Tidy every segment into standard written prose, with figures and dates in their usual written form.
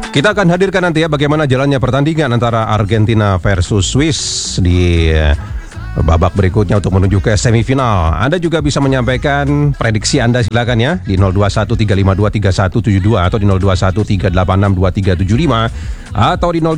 Kita akan hadirkan nanti ya bagaimana jalannya pertandingan antara Argentina versus Swiss di babak berikutnya untuk menuju ke semifinal. Anda juga bisa menyampaikan prediksi Anda, silakan ya di 0213523172 atau di 0213862375 atau di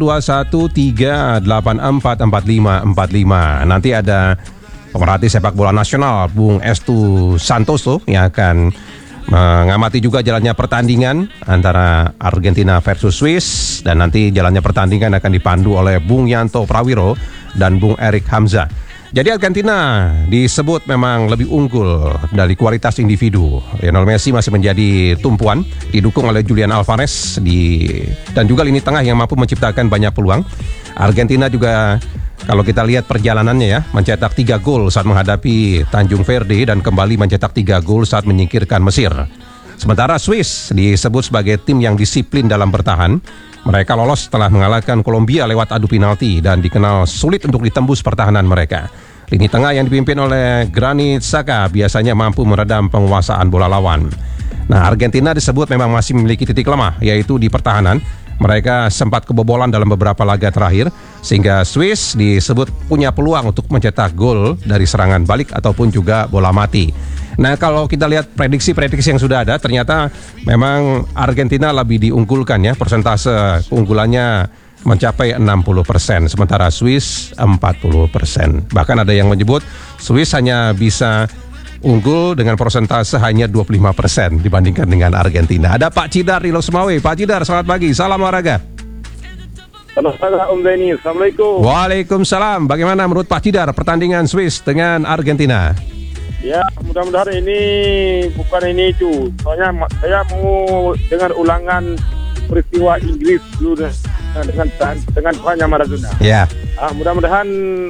0213844545. Nanti ada pemerhati sepak bola nasional Bung Estu Santoso yang akan mengamati juga jalannya pertandingan antara Argentina versus Swiss, dan nanti jalannya pertandingan akan dipandu oleh Bung Yanto Prawiro dan Bung Erik Hamzah. Jadi Argentina disebut memang lebih unggul dari kualitas individu. Lionel Messi masih menjadi tumpuan, didukung oleh Julian Alvarez dan juga lini tengah yang mampu menciptakan banyak peluang. Argentina juga kalau kita lihat perjalanannya ya, mencetak 3 gol saat menghadapi Tanjung Verde dan kembali mencetak 3 gol saat menyingkirkan Mesir. Sementara Swiss disebut sebagai tim yang disiplin dalam bertahan. Mereka lolos setelah mengalahkan Kolombia lewat adu penalti dan dikenal sulit untuk ditembus pertahanan mereka. Lini tengah yang dipimpin oleh Granit Xhaka biasanya mampu meredam penguasaan bola lawan. Nah, Argentina disebut memang masih memiliki titik lemah, yaitu di pertahanan. Mereka sempat kebobolan dalam beberapa laga terakhir, sehingga Swiss disebut punya peluang untuk mencetak gol dari serangan balik ataupun juga bola mati. Nah, kalau kita lihat prediksi-prediksi yang sudah ada, ternyata memang Argentina lebih diunggulkan ya, persentase keunggulannya mencapai 60%, sementara Swiss 40%. Bahkan ada yang menyebut Swiss hanya bisa unggul dengan persentase hanya 25% dibandingkan dengan Argentina. Ada Pak Cidar di Losmawe. Pak Cidar, selamat pagi. Salam olahraga. Selamat pagi Om Denny. Assalamualaikum. Waalaikumsalam. Bagaimana menurut Pak Cidar pertandingan Swiss dengan Argentina? Ya, mudah-mudahan ini bukan ini itu. Soalnya saya mau dengar ulangan peristiwa Inggris dulu dengan Tuhannya Maradona. Ya. Mudah-mudahan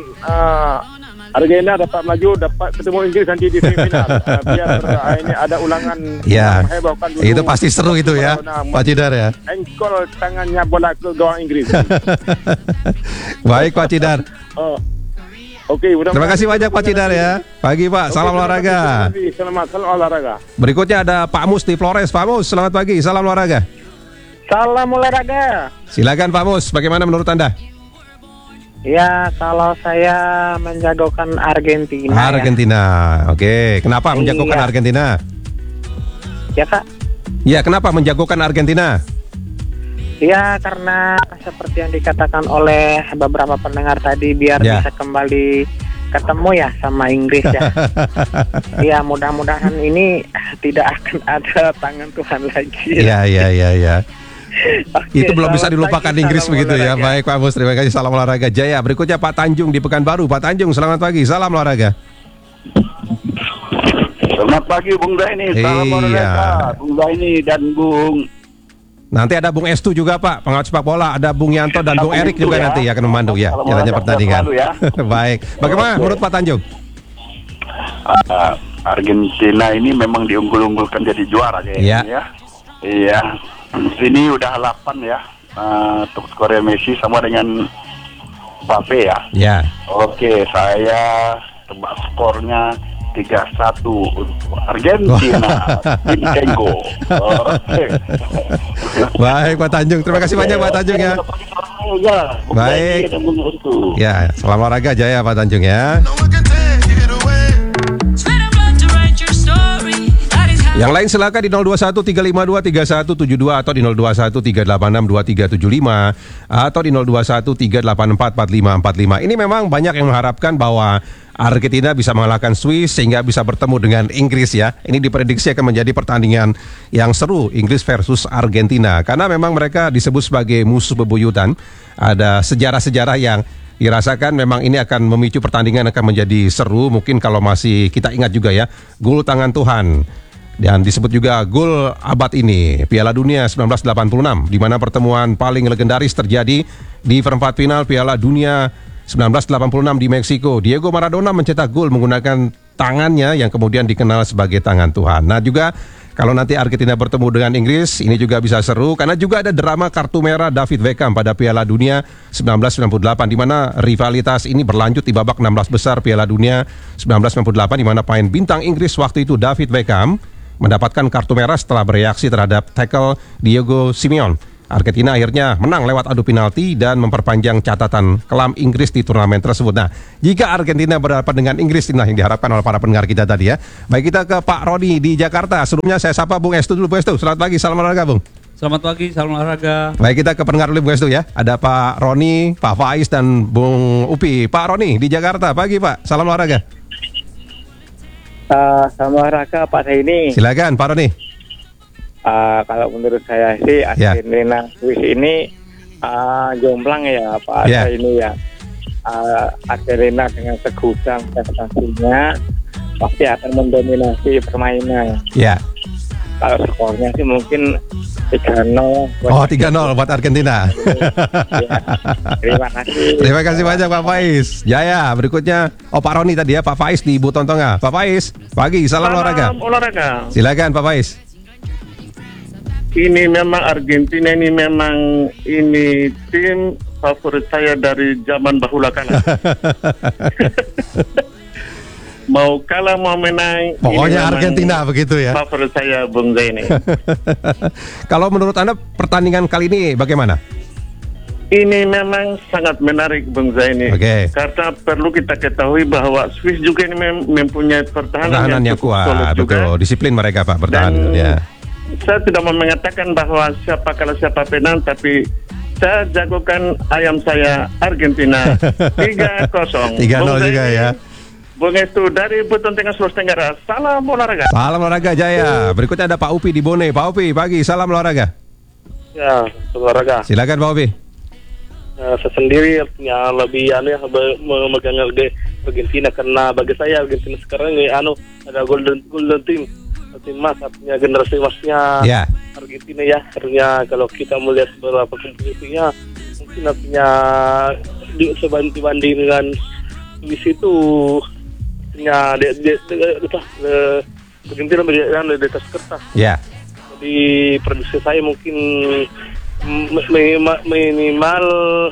Argentina dapat maju, dapat ketemu Inggris nanti di semifinal. Biar ini ada ulangan. Ya, itu pasti seru itu ya, Pak Cidar ya. Engkol tangannya bola ke gawang Inggris. Baik Pak Cidar. Oke, terima kasih banyak Pak Cidar ya. Pagi Pak, salam olahraga. Selamat olahraga. Berikutnya ada Pak Mus di Flores. Pak Mus, selamat pagi, salam olahraga. Salam olahraga. Silakan Pak Mus, bagaimana menurut Anda? Ya, kalau saya menjagokan Argentina. Argentina, ya. Oke. Kenapa menjagokan Argentina? Ya Kak. Ya, kenapa menjagokan Argentina? Ya, karena seperti yang dikatakan oleh beberapa pendengar tadi, biar bisa kembali ketemu ya sama Inggris ya. Ya, mudah-mudahan ini tidak akan ada tangan Tuhan lagi. Ya. Oke, itu belum bisa dilupakan Inggris begitu ya. Baik Pak Mus, terima kasih, salam olahraga Jaya. Berikutnya Pak Tanjung di Pekanbaru. Pak Tanjung, selamat pagi, salam olahraga. Selamat pagi Bung Zaini, salam olahraga Bung Zaini dan Bung. Nanti ada Bung Estu juga Pak, pengawas sepak bola. Ada Bung Yanto dan Bung Erik juga ya. Nanti akan memandu ya jalannya pertandingan ya. Baik, bagaimana menurut Pak Tanjung? Argentina ini memang diunggul-unggulkan jadi juara kayaknya ya. Iya. Ini udah 8 ya, untuk skor Messi sama dengan Mbappe ya. Ya. Oke, saya tebak skornya 3-1 untuk Argentina. Vincenzo. Baik Pak Tanjung, terima kasih banyak Pak Tanjung ya. Baik. Ya, selamat olahraga Jaya Pak Tanjung ya. Yang lain silakan di 0213523172 atau di 0213862375 atau di 0213844545. Ini memang banyak yang mengharapkan bahwa Argentina bisa mengalahkan Swiss sehingga bisa bertemu dengan Inggris ya. Ini diprediksi akan menjadi pertandingan yang seru, Inggris versus Argentina, karena memang mereka disebut sebagai musuh bebuyutan. Ada sejarah-sejarah yang dirasakan memang ini akan memicu pertandingan akan menjadi seru. Mungkin kalau masih kita ingat juga ya, gol tangan Tuhan. Dan disebut juga gol abad ini, Piala Dunia 1986, di mana pertemuan paling legendaris terjadi di perempat final Piala Dunia 1986 di Meksiko. Diego Maradona mencetak gol menggunakan tangannya yang kemudian dikenal sebagai tangan Tuhan. Nah juga kalau nanti Argentina bertemu dengan Inggris, ini juga bisa seru karena juga ada drama kartu merah David Beckham pada Piala Dunia 1998, di mana rivalitas ini berlanjut di babak 16 besar Piala Dunia 1998, di mana pemain bintang Inggris waktu itu David Beckham mendapatkan kartu merah setelah bereaksi terhadap tackle Diego Simeone. Argentina akhirnya menang lewat adu penalti dan memperpanjang catatan kelam Inggris di turnamen tersebut. Nah, jika Argentina berhadapan dengan Inggris, inilah yang diharapkan oleh para pendengar kita tadi ya. Baik, kita ke Pak Roni di Jakarta. Sebelumnya saya sapa Bung Estu dulu. Bung Estu, selamat pagi, salam olahraga Bung. Selamat pagi, salam olahraga. Baik, kita ke pendengar dulu Bung Estu ya. Ada Pak Roni, Pak Faiz dan Bung Upi. Pak Roni di Jakarta, pagi Pak, salam olahraga. Salam olahraga Pak Saini. Silakan Pak Roni. Kalau menurut saya sih Argentina Swiss ini jomplang ya Pak Saini ya. Argentina dengan segudang prestasinya pasti akan mendominasi permainan. Ya. Kalau skornya sih mungkin 3-0. Oh, 3-0 buat Argentina. Ya, terima kasih. Terima kasih banyak Pak Faiz. Jaya, berikutnya Pak Roni tadi ya, Pak Faiz di Buton Tengah. Pak Faiz, pagi, salam olahraga. Olahraga. Silakan Pak Faiz. Ini memang Argentina ini tim favorit saya dari zaman bahula kala. Mau kalah mau menang. Pokoknya Argentina begitu ya. Favorit saya Bung Zaini. Kalau menurut Anda pertandingan kali ini bagaimana? Ini memang sangat menarik Bung Zaini. Karena perlu kita ketahui bahwa Swiss juga ini mempunyai pertahanan yang kuat. Betul, disiplin mereka Pak bertahan. Ya. Saya tidak mau mengatakan bahwa siapa kalah siapa menang, tapi saya jagokan ayam saya Argentina 3-0. 3-0 juga ya. Bung Estu dari Buton Tengah Sulawesi Tenggara. Salam olahraga. Salam olahraga Jaya. Berikutnya ada Pak Upi di Bone. Pak Upi, pagi. Salam olahraga. Ya, olahraga. Silakan Pak Upi. Saya sendiri yang lebih memegang Argentina karena bagi saya Argentina sekarang ini ada golden team. Tim emas, artinya generasi emasnya Argentina ya. Artinya kalau kita melihat beberapa kompetisinya, mungkin artinya dibanding dengan Swiss itu, artinya Argentina di atas kertas. Jadi prediksi saya mungkin minimal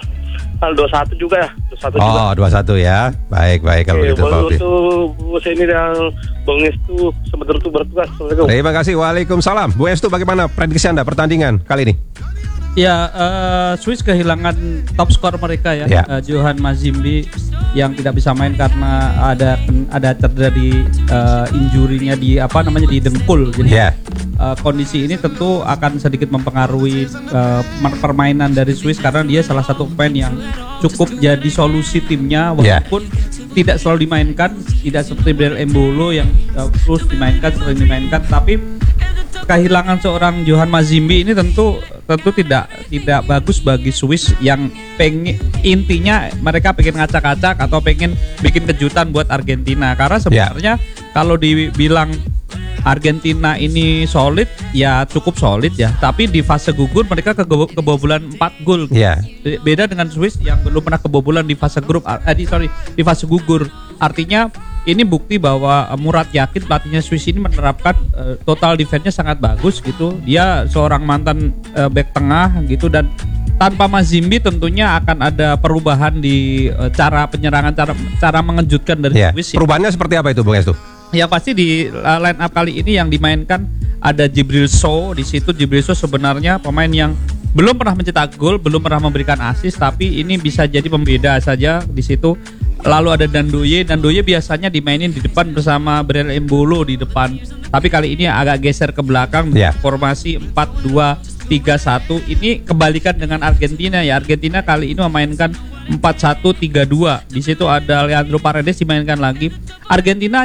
2-1 juga ya. 2-1 ya. Baik kalau begitu Pak Upi. Untuk ini yang Bung Estu sebentar itu bertugas. Terima kasih. Waalaikumsalam. Bu Estu, bagaimana prediksi Anda pertandingan kali ini? Ya, Swiss kehilangan top skor mereka ya, Johan Mazimbi yang tidak bisa main karena ada cedera di injurinya di di dengkul. Jadi kondisi ini tentu akan sedikit mempengaruhi permainan dari Swiss karena dia salah satu pemain yang cukup jadi solusi timnya walaupun tidak selalu dimainkan, tidak seperti Brel Embolo yang terus sering dimainkan, tapi kehilangan seorang Johan Mazimbi ini tentu tidak bagus bagi Swiss yang intinya mereka pengen ngacak-ngacak atau pengen bikin kejutan buat Argentina karena sebenarnya kalau dibilang Argentina ini solid ya cukup solid ya, tapi di fase gugur mereka kebobolan 4 gol. Beda dengan Swiss yang belum pernah kebobolan di fase grup di fase gugur. Artinya ini bukti bahwa Murad Yakin pelatihnya Swiss ini menerapkan total defense-nya sangat bagus gitu. Dia seorang mantan back tengah gitu dan tanpa Mazimbi tentunya akan ada perubahan di cara penyerangan, cara mengejutkan dari Swiss. Perubahannya seperti apa itu Bung Estu? Ya pasti di line up kali ini yang dimainkan ada Djibril Sow. Di situ Djibril Sow sebenarnya pemain yang belum pernah mencetak gol, belum pernah memberikan assist, tapi ini bisa jadi pembeda saja di situ. Lalu ada Dandoye biasanya dimainin di depan bersama Brel Embolo di depan. Tapi kali ini agak geser ke belakang formasi 4-2-3-1. Ini kebalikan dengan Argentina ya. Argentina kali ini memainkan 4-1-3-2. Di situ ada Leandro Paredes dimainkan lagi. Argentina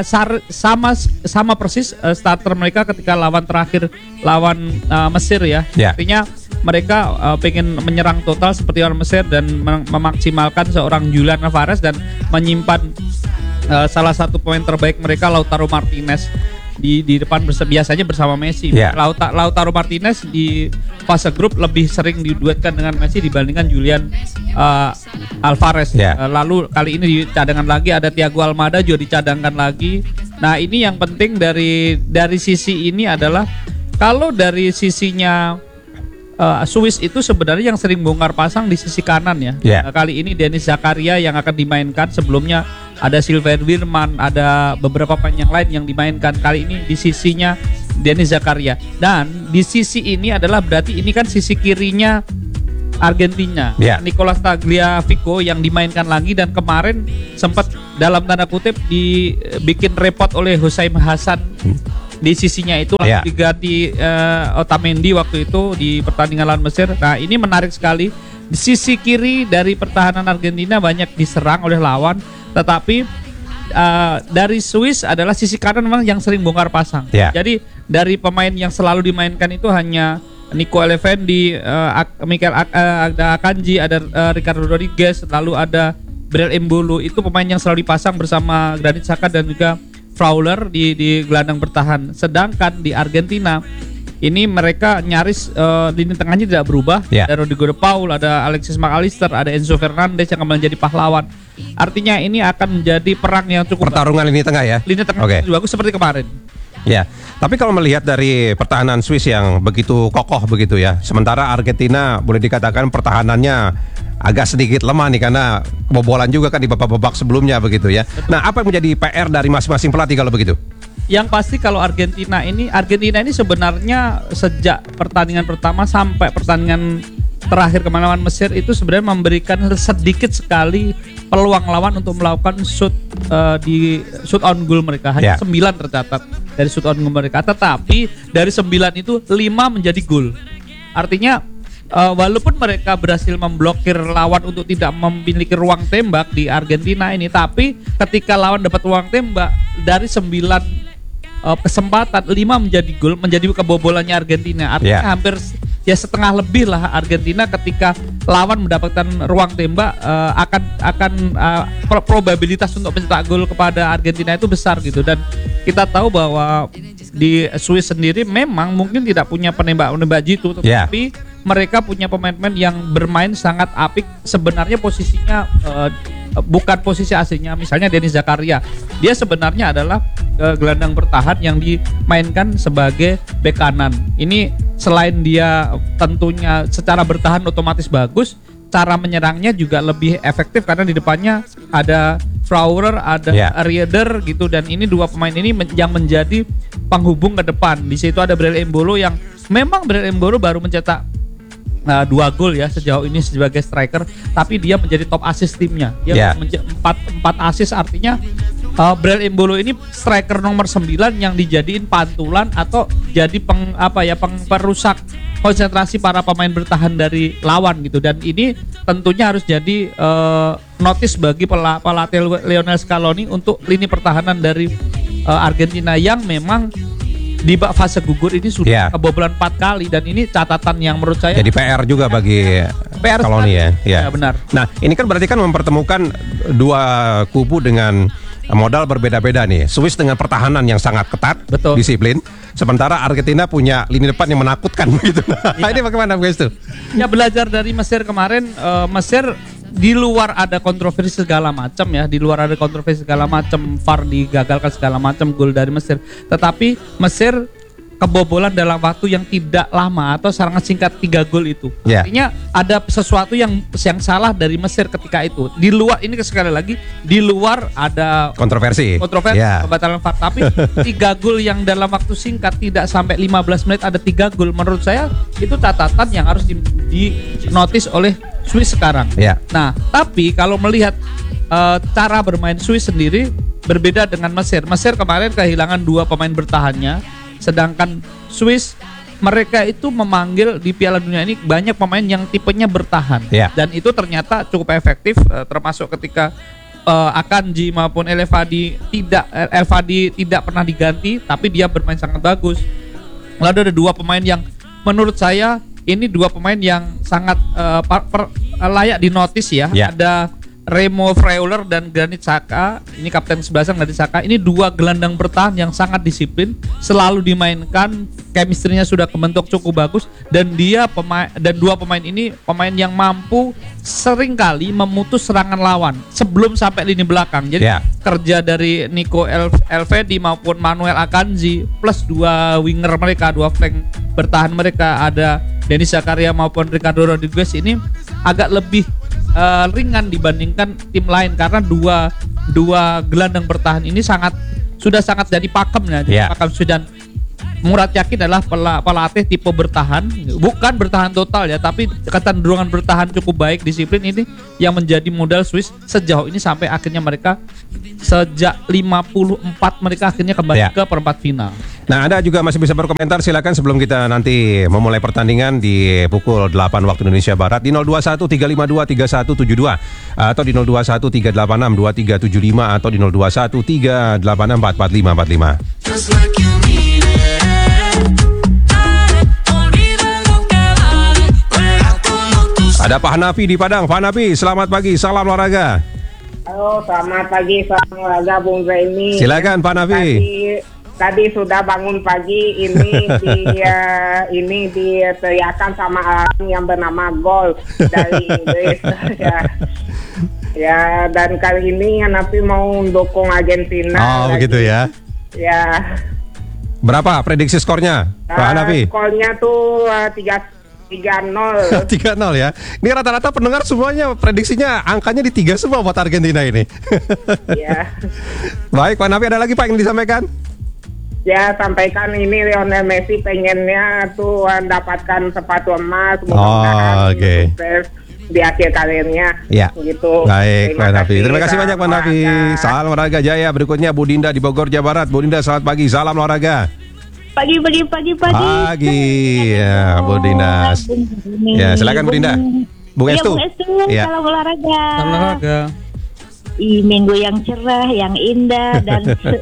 sama persis starter mereka ketika lawan Mesir ya. Artinya mereka pengen menyerang total seperti lawan Mesir dan memaksimalkan seorang Julian Alvarez dan menyimpan salah satu pemain terbaik mereka Lautaro Martinez di depan biasanya bersama Messi. Lautaro Martinez di fase grup lebih sering diduetkan dengan Messi dibandingkan Julian Alvarez. Lalu kali ini di cadangan lagi ada Thiago Almada juga dicadangkan lagi. Nah, ini yang penting dari sisi ini adalah kalau dari sisinya Swiss itu sebenarnya yang sering bongkar pasang di sisi kanan ya. Kali ini Denis Zakaria yang akan dimainkan, sebelumnya ada Silver Wirman, ada beberapa pemain yang lain yang dimainkan. Kali ini di sisinya Denis Zakaria. Dan di sisi ini adalah berarti ini kan sisi kirinya Argentina, Nicolas Tagliafico yang dimainkan lagi, dan kemarin sempat dalam tanda kutip dibikin repot oleh Hussein Hassan di sisinya itu, lalu diganti Otamendi waktu itu di pertandingan lawan Mesir. Nah, ini menarik sekali. Di sisi kiri dari pertahanan Argentina banyak diserang oleh lawan, tetapi dari Swiss adalah sisi kanan memang yang sering bongkar pasang. Jadi dari pemain yang selalu dimainkan itu hanya Nico Elefendi, Mikel Akanji, ada Ricardo Rodriguez, lalu ada Brel Embolo. Itu pemain yang selalu dipasang bersama Granit Xhaka dan juga Fowler di gelandang bertahan. Sedangkan di Argentina ini mereka nyaris lini tengahnya tidak berubah. Ada Rodrigo de Paul, ada Alexis McAllister, ada Enzo Fernandez yang akan menjadi pahlawan. Artinya ini akan menjadi perang yang cukup pertarungan lini tengah ya. Lini tengah bagus seperti kemarin. Ya, tapi kalau melihat dari pertahanan Swiss yang begitu kokoh begitu ya, sementara Argentina boleh dikatakan pertahanannya agak sedikit lemah nih karena kebobolan juga kan di babak-babak sebelumnya begitu ya. Nah, apa yang menjadi PR dari masing-masing pelatih kalau begitu? Yang pasti kalau Argentina ini sebenarnya sejak pertandingan pertama sampai pertandingan terakhir kemarin lawan Mesir itu sebenarnya memberikan sedikit sekali peluang lawan untuk melakukan shoot on goal mereka. Hanya 9 tercatat dari shoot on goal mereka, tetapi dari 9 itu 5 menjadi gol. Artinya walaupun mereka berhasil memblokir lawan untuk tidak memiliki ruang tembak di Argentina ini, tapi ketika lawan dapat ruang tembak dari 9 kesempatan 5 menjadi gol, menjadi kebobolannya Argentina. Artinya hampir setengah lebih lah Argentina ketika lawan mendapatkan ruang tembak probabilitas untuk mencetak gol kepada Argentina itu besar gitu. Dan kita tahu bahwa di Swiss sendiri memang mungkin tidak punya penembak jitu, tetapi mereka punya pemain-pemain yang bermain sangat apik. Sebenarnya posisinya bukan posisi aslinya. Misalnya Denis Zakaria, dia sebenarnya adalah gelandang bertahan yang dimainkan sebagai bek kanan. Ini selain dia tentunya secara bertahan otomatis bagus, cara menyerangnya juga lebih efektif karena di depannya ada Fowler, ada Rieder gitu, dan ini dua pemain ini yang menjadi penghubung ke depan. Di situ ada Brel Embolo yang memang Brel Embolo baru mencetak 2 gol ya sejauh ini sebagai striker, tapi dia menjadi top assist timnya. Dia 4 assist, artinya Brel Embolo ini striker nomor 9 yang dijadiin pantulan atau jadi perusak konsentrasi para pemain bertahan dari lawan gitu. Dan ini tentunya harus jadi notice bagi pelatih Lionel Scaloni untuk lini pertahanan dari Argentina yang memang di fase gugur ini sudah kebobolan 4 kali, dan ini catatan yang menurut saya jadi PR juga bagi Scaloni ya. Ya benar. Nah, ini kan berarti kan mempertemukan dua kubu dengan modal berbeda-beda nih. Swiss dengan pertahanan yang sangat ketat, disiplin, sementara Argentina punya lini depan yang menakutkan gitu. Nah, ini bagaimana guys tuh? Ya, belajar dari Mesir kemarin. Mesir di luar ada kontroversi segala macam ya, VAR digagalkan segala macam, gol dari Mesir. Tetapi Mesir kebobolan dalam waktu yang tidak lama atau sangat singkat 3 gol itu. Artinya ada sesuatu yang salah dari Mesir ketika itu. Di luar ini sekali lagi di luar ada kontroversi pembatalan VAR, tapi 3 gol yang dalam waktu singkat tidak sampai 15 menit ada 3 gol. Menurut saya itu catatan yang harus di notice oleh Swiss sekarang. Nah, tapi kalau melihat cara bermain Swiss sendiri berbeda dengan Mesir. Mesir kemarin kehilangan 2 pemain bertahannya, sedangkan Swiss mereka itu memanggil di Piala Dunia ini banyak pemain yang tipenya bertahan, dan itu ternyata cukup efektif, termasuk ketika Akanji maupun Elfadi tidak pernah diganti, tapi dia bermain sangat bagus. Lalu ada 2 pemain yang menurut saya ini 2 pemain yang sangat layak dinotis ya. Ada Remo Freuler dan Granit Xhaka, ini kapten 11 Granit Xhaka. Ini 2 gelandang bertahan yang sangat disiplin, selalu dimainkan, chemistry-nya sudah kebentuk cukup bagus, dan 2 pemain ini pemain yang mampu seringkali memutus serangan lawan sebelum sampai lini belakang. Jadi kerja dari Nico Elfendi maupun Manuel Akanji plus 2 winger mereka, 2 flank bertahan mereka, ada Denis Zakaria maupun Ricardo Rodriguez, ini agak lebih ringan dibandingkan tim lain karena dua gelandang bertahan ini sudah sangat jadi pakemnya. Pakem sudah. Murat Yakin adalah pelatih tipe bertahan, bukan bertahan total ya, tapi kecenderungan bertahan cukup baik, disiplin ini yang menjadi modal Swiss sejauh ini sampai akhirnya mereka sejak 54 mereka akhirnya kembali ke perempat final. Nah, Anda juga masih bisa berkomentar, silakan sebelum kita nanti memulai pertandingan di pukul 8 waktu Indonesia Barat di 021 352 3172 atau di 021 386 2375 atau di 021 386 44545. Ada Pak Hanafi di Padang. Pak Hanafi, selamat pagi, salam olahraga. Halo, selamat pagi, salam olahraga Bung Zaini. Silakan Pak Hanafi. Tadi sudah bangun pagi ini diteriakan sama orang yang bernama Gol dari Inggris ya dan kali ini Hanafi mau mendukung Argentina. Oh lagi. Begitu ya. Ya. Berapa prediksi skornya Pak Hanafi? Skornya tuh 3-0 ya. Ini rata-rata pendengar semuanya prediksinya angkanya di 3 semua buat Argentina ini. Iya. Baik Pak Hanafi, ada lagi Pak yang disampaikan? Ya, sampaikan ini Lionel Messi pengennya tuh mendapatkan sepatu emas, oke. Di akhir karirnya. Ya. Gitu. Baik Pak Hanafi. Terima kasih banyak Pak Hanafi. Salam olahraga Jaya. Berikutnya Bu Dinda di Bogor, Jawa Barat. Bu Dinda, selamat pagi. Salam olahraga. Pagi. Ya, Bu Dinda. Ya, silakan Bu Dinda. Bung Estu. Ya. Salam olahraga. Salam olahraga. Minggu yang cerah, yang indah dan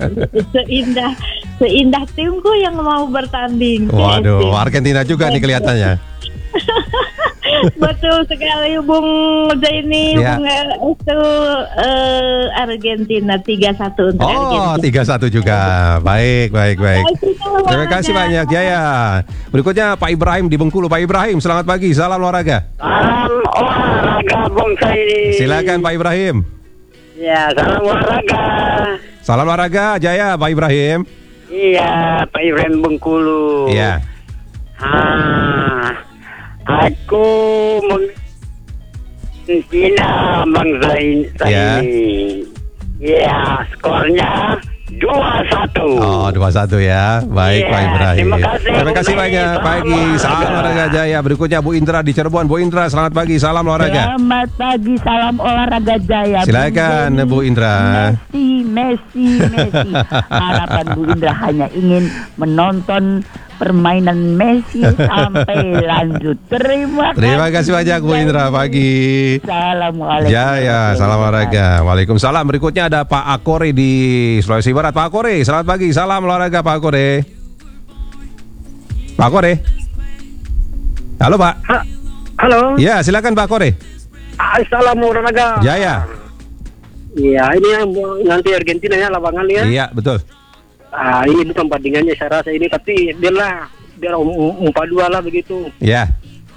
seindah timku yang mau bertanding. Waduh, Argentina juga nih kelihatannya. Betul sekali Bung Zaini, ya. Bung Estu, Argentina 3-1 untuk Argentina. 3-1 juga. Baik. Terima kasih banyak Jaya. Berikutnya Pak Ibrahim di Bengkulu. Pak Ibrahim, selamat pagi. Salam olahraga. Salam olahraga Bung Zaini. Silakan Pak Ibrahim. Ya, salam olahraga. Salam olahraga Jaya, Pak Ibrahim. Iya, Pak Ibrahim Bengkulu. Iya. Aku Argentina Bang Zaini. Iya, skornya 2-1. Oh, 2-1 ya. Baik, Pak Ibrahim. Terima kasih banyak. Pagi, salam olahraga Jaya. Berikutnya Bu Indra di Cirebon. Bu Indra, selamat pagi. Salam olahraga. Selamat pagi, salam olahraga Jaya. Silakan Bu Indra. Messi. Harapan Bu Indra hanya ingin menonton permainan Messi sampai lanjut. Terima kasih banyak Bu Indra. Pagi. Assalamualaikum. Jaya, salam olahraga. Waalaikumsalam. Berikutnya ada Pak Akore di Sulawesi Barat. Pak Akore, selamat pagi. Salam olahraga Pak Akore. Pak Akore. Halo Pak. Halo. Ya, silakan Pak Akore. Assalamualaikum olahraga. Jaya. Iya, ini yang nanti Argentina ya lawangan ya. Iya, betul. Ini bukan bandingannya saya rasa ini, tapi dia 4-2 lah begitu. Ya.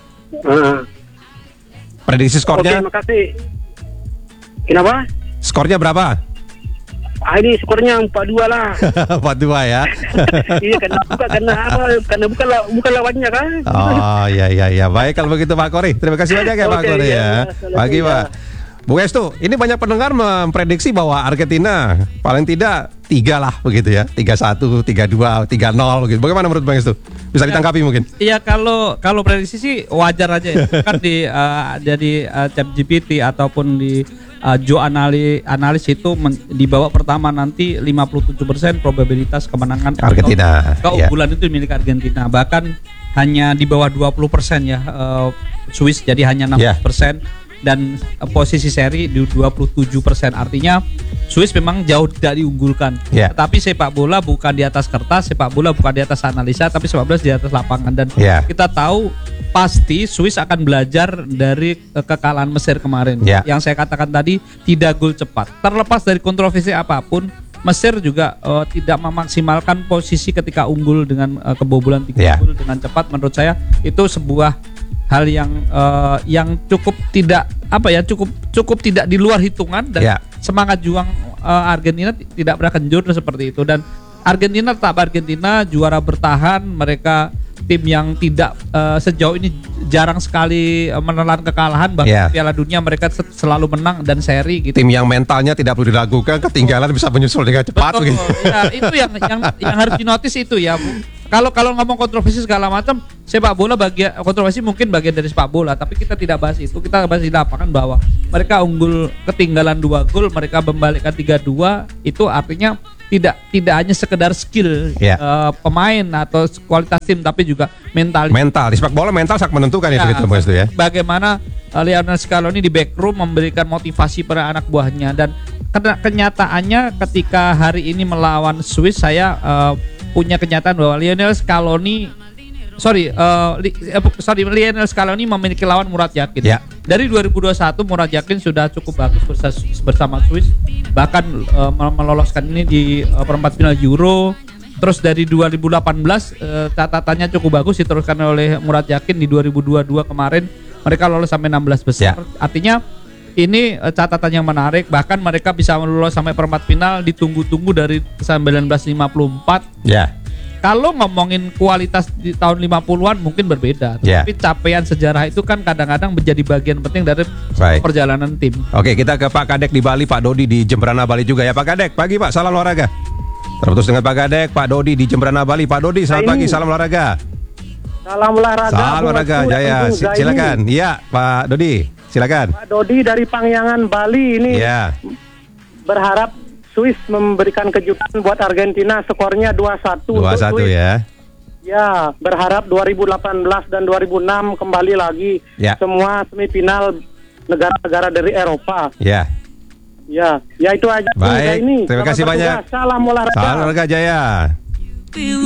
Prediksi skornya? Oke, makasih. Kenapa? Skornya berapa? Ini skornya 4-2 lah. 4-2 ya. Iya, karena bukan lawannya kan. Oh, iya. Baik kalau begitu Pak Kori. Terima kasih banyak ya Pak Kori ya. Pagi Pak. Bu Estu, ini banyak pendengar memprediksi bahwa Argentina paling tidak 3 lah begitu ya, 3-1, 3-2, 3-0 begitu. Bagaimana menurut Bang Estu? Bisa ditangkapi mungkin? Iya, kalau prediksi sih wajar aja ya. Kan di ChatGPT ataupun di Joe analis itu di babak pertama nanti 57% probabilitas kemenangan Argentina. Keunggulan itu milik Argentina. Bahkan hanya di bawah 20% ya Swiss, jadi hanya 60%. Dan posisi seri di 27%. Artinya Swiss memang jauh tidak diunggulkan. Tapi sepak bola bukan di atas kertas, sepak bola bukan di atas analisa, tapi sepak bola di atas lapangan. Dan kita tahu pasti Swiss akan belajar dari kekalahan Mesir kemarin. Yang saya katakan tadi, tidak gol cepat. Terlepas dari kontroversi apapun, Mesir juga tidak memaksimalkan posisi ketika unggul dengan kebobolan 3 gol dengan cepat. Menurut saya itu sebuah hal yang cukup tidak cukup tidak di luar hitungan, dan semangat juang Argentina tidak pernah kendur seperti itu. Dan Argentina tetap Argentina, juara bertahan. Mereka tim yang tidak sejauh ini jarang sekali menelan kekalahan. Bahkan Piala Dunia mereka selalu menang dan seri gitu. Tim yang mentalnya tidak perlu diragukan, ketinggalan bisa menyusul dengan cepat. Betul, ya, itu yang harus dinotis itu ya. kalau ngomong kontroversi segala macam, sepak bola kontroversi mungkin bagian dari sepak bola, tapi kita tidak bahas itu. Kita bahas di lapangan bahwa mereka unggul ketinggalan 2 gol, mereka membalikkan 3-2, itu artinya tidak hanya sekedar skill pemain atau kualitas tim, tapi juga mental. Mental di sepak bola mental sangat menentukan ya, itu ya. Bagaimana Lionel Scaloni di backroom memberikan motivasi pada anak buahnya, dan kenyataannya ketika hari ini melawan Swiss, saya punya kenyataan bahwa Lionel Scaloni memiliki lawan Murat Yakin. Dari 2021 Murat Yakin sudah cukup bagus bersama Swiss, bahkan meloloskan ini di perempat final Euro. Terus dari 2018 catatannya cukup bagus diteruskan oleh Murat Yakin. Di 2022 kemarin mereka lolos sampai 16 besar. Artinya ini catatan yang menarik. Bahkan mereka bisa lolos sampai perempat final ditunggu-tunggu dari 1954. Kalau ngomongin kualitas di tahun 50-an mungkin berbeda, tapi capaian sejarah itu kan kadang-kadang menjadi bagian penting dari perjalanan tim. Oke, kita ke Pak Kadek di Bali, Pak Dodi di Jembrana Bali juga ya. Pak Kadek, pagi Pak, salam olahraga. Terputus dengan Pak Kadek, Pak Dodi di Jembrana Bali. Pak Dodi, selamat pagi, salam olahraga. Salam olahraga. Salam olahraga, Jaya. Silakan. Iya, Pak Dodi, silakan. Pak Dodi dari Pangyangan Bali ini berharap Swiss memberikan kejutan buat Argentina, skornya 2-1. 2-1 ya. Ya, berharap 2018 dan 2006 kembali lagi semua semifinal negara-negara dari Eropa. Ya, itu aja. Baik, terima kasih banyak. Salam olahraga. Salam olahraga, Jaya.